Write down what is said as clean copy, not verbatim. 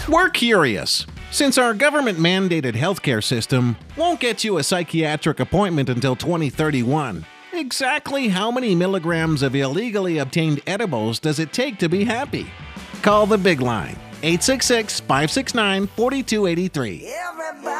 We're curious. Since our government-mandated healthcare system won't get you a psychiatric appointment until 2031, exactly how many milligrams of illegally obtained edibles does it take to be happy? Call the Big Line, 866-569-4283.